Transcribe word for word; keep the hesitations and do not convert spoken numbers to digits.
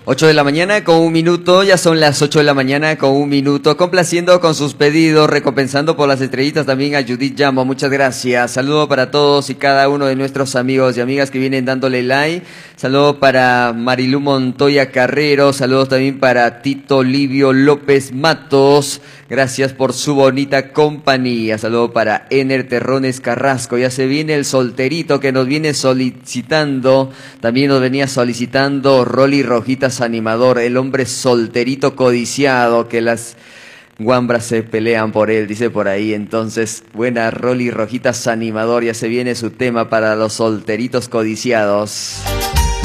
ocho de la mañana con un minuto, ya son las ocho de la mañana con un minuto, complaciendo con sus pedidos, recompensando por las estrellitas también a Judith Jambo, muchas gracias. Saludo para todos y cada uno de nuestros amigos y amigas que vienen dándole like. Saludo para Marilú Montoya Carrero, saludos también para Tito Livio López Matos, gracias por su bonita compañía. Saludo para Ener Terrones Carrasco, ya se viene el solterito que nos viene solicitando, también nos venía solicitando Rolly Rojitas Animador, el hombre solterito codiciado, que las guambras se pelean por él, dice por ahí. Entonces, buena Rolly Rojitas Animador, ya se viene su tema para los solteritos codiciados.